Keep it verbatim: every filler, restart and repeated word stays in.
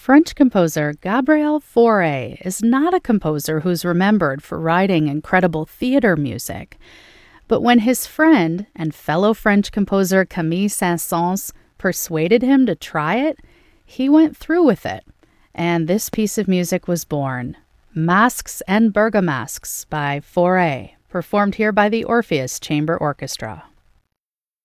French composer Gabriel Fauré is not a composer who's remembered for writing incredible theater music. But when his friend and fellow French composer Camille Saint-Saëns persuaded him to try it, he went through with it. And this piece of music was born. Masques and Bergamasques by Fauré, performed here by the Orpheus Chamber Orchestra.